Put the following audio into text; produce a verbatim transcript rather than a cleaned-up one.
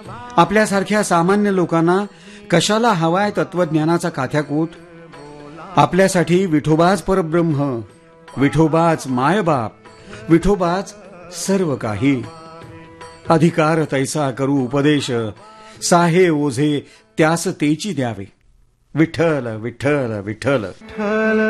आपल्यासारख्या सामान्य लोकांना कशाला हवाय तत्वज्ञानाचा काथ्याकूट? आपल्यासाठी विठोबाच परब्रह्म, विठोबाच मायबाप, विठोबाच सर्व काही. अधिकार तैसा करू उपदेश, साहे ओझे त्यास तेची द्यावे. विठ्ठल विठ्ठल विठ्ठल.